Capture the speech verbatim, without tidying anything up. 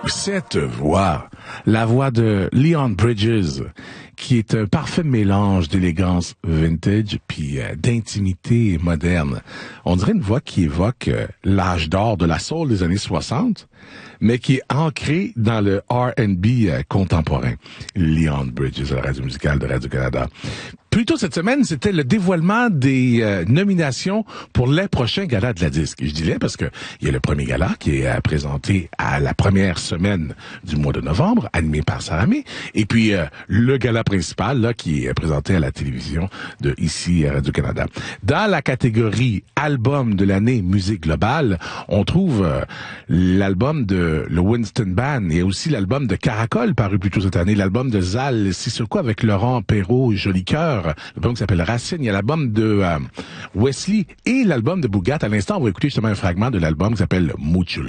Cette voix, la voix de Leon Bridges, qui est un parfait mélange d'élégance vintage puis euh, d'intimité moderne. On dirait une voix qui évoque euh, l'âge d'or de la soul des années soixante, mais qui est ancrée dans le R and B euh, contemporain. Leon Bridges à la radio musicale de Radio-Canada. Plus tôt cette semaine, c'était le dévoilement des euh, nominations pour les prochains galas de la disque. Je dis les parce que il y a le premier gala qui est euh, présenté à la première semaine du mois de novembre, animé par Sarah May, et puis euh, le gala principal là qui est présenté à la télévision de ici à Radio-Canada. Dans la catégorie album de l'année musique globale, on trouve euh, l'album de le Winston Band. Il y a aussi l'album de Caracol paru plus tôt cette année, l'album de Zal Sissoko avec Laurent Perrault et Joli Cœur. L'album qui s'appelle Racine, il y a l'album de euh, Wesley et l'album de Bougat. À l'instant, on va écouter justement un fragment de l'album qui s'appelle Mucho.